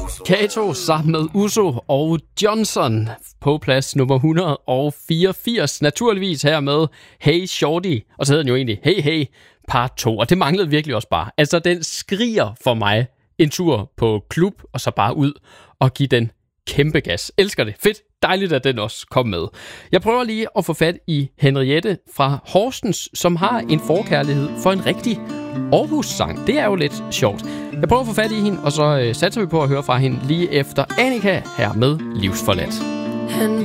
Kato sammen med Uso og Johnson på plads nummer 184. Naturligvis her med Hey Shorty, og så hedder den jo egentlig Hey Hey part 2, og det manglede virkelig også bare. Altså, den skriger for mig en tur på klub, og så bare ud og give den kæmpe gas. Elsker det. Fedt. Dejligt, at den også kom med. Jeg prøver lige at få fat i Henriette fra Horsens, som har en forkærlighed for en rigtig Aarhus-sang. Det er jo lidt sjovt. Jeg prøver at få fat i hende, og så satser vi på at høre fra hende lige efter Annika her med Livsforladt.